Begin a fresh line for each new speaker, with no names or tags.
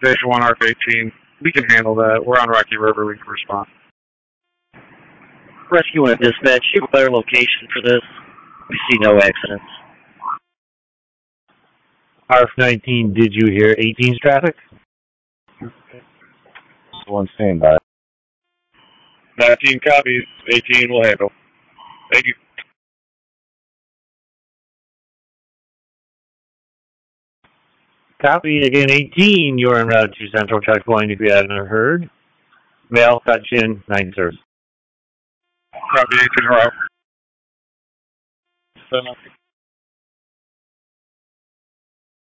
Station 1, Arc 18. We can handle that. We're on Rocky River. We can respond.
Rescue and dispatch, you have a better location for this. We see no accidents.
Arc 19, did you hear 18's traffic?
1 standby.
19 copies. 18 will handle. Thank you.
Copy again, 18. You're en route to Central Checkpoint if you haven't heard. Mail, Chin, 9 service.
Copy 18 route.